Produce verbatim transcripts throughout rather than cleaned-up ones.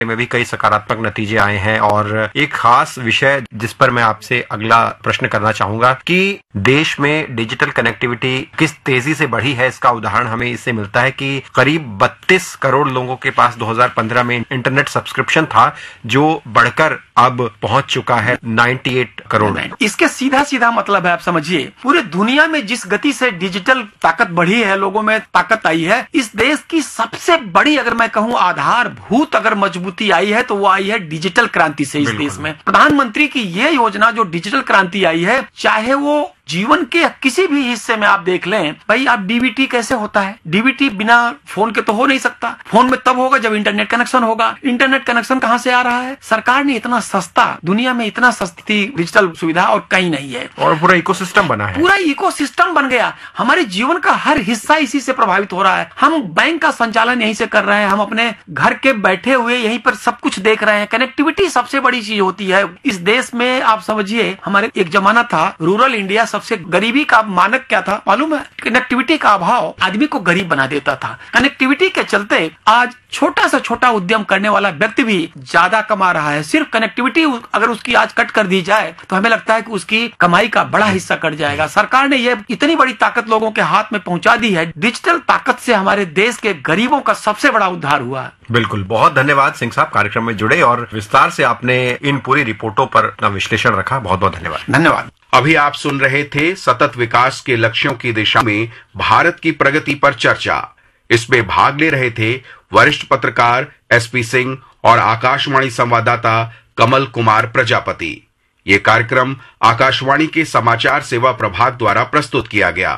में भी कई सकारात्मक नतीजे आए हैं और एक खास विषय जिस पर मैं आपसे अगला प्रश्न करना चाहूंगा कि देश में डिजिटल कनेक्टिविटी किस तेजी से बढ़ी है, इसका उदाहरण हमें इससे मिलता है कि करीब बत्तीस करोड़ लोगों के पास दो हज़ार पंद्रह में इंटरनेट सब्सक्रिप्शन था, जो बढ़कर अब पहुंच चुका है अट्ठानवे करोड़। इसके सीधा सीधा मतलब है, आप समझिए, पूरे दुनिया में जिस गति से डिजिटल ताकत बढ़ी है, लोगों में ताकत आई है, इस देश की सबसे बड़ी अगर मैं कहूं आधारभूत अगर मजबूती आई है तो वो आई है डिजिटल क्रांति से। इस देश में प्रधानमंत्री की ये योजना जो डिजिटल क्रांति आई है, चाहे वो जीवन के किसी भी हिस्से में आप देख लें, भाई आप डीबीटी कैसे होता है, डीबीटी बिना फोन के तो हो नहीं सकता, फोन में तब होगा जब इंटरनेट कनेक्शन होगा। इंटरनेट कनेक्शन कहां से आ रहा है? सरकार ने इतना सस्ता, दुनिया में इतना सस्ती डिजिटल सुविधा और कहीं नहीं है, और पूरा इकोसिस्टम बना है, पूरा इकोसिस्टम बन गया। हमारे जीवन का हर हिस्सा इसी से प्रभावित हो रहा है। हम बैंक का संचालन यहीं से कर रहे हैं, हम अपने घर के बैठे हुए यहीं पर सब कुछ देख रहे हैं। कनेक्टिविटी सबसे बड़ी चीज होती है इस देश में। आप समझिए, हमारे एक जमाना था रूरल इंडिया, सबसे गरीबी का मानक क्या था मालूम है? कनेक्टिविटी का अभाव आदमी को गरीब बना देता था। कनेक्टिविटी के चलते आज छोटा सा छोटा उद्यम करने वाला व्यक्ति भी ज्यादा कमा रहा है। सिर्फ कनेक्टिविटी अगर उसकी आज कट कर दी जाए तो हमें लगता है कि उसकी कमाई का बड़ा हिस्सा कट जाएगा। सरकार ने ये इतनी बड़ी ताकत लोगों के हाथ में पहुंचा दी है। डिजिटल ताकत से हमारे देश के गरीबों का सबसे बड़ा उद्धार हुआ है। बिल्कुल, बहुत धन्यवाद सिंह साहब, कार्यक्रम में जुड़े और विस्तार से आपने इन पूरी रिपोर्टों पर अपना विश्लेषण रखा। बहुत बहुत धन्यवाद। धन्यवाद। अभी आप सुन रहे थे सतत विकास के लक्ष्यों की दिशा में भारत की प्रगति पर चर्चा। इसमें भाग ले रहे थे वरिष्ठ पत्रकार एसपी सिंह और आकाशवाणी संवाददाता कमल कुमार प्रजापति। ये कार्यक्रम आकाशवाणी के समाचार सेवा प्रभाग द्वारा प्रस्तुत किया गया।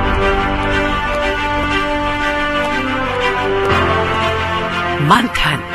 मंथन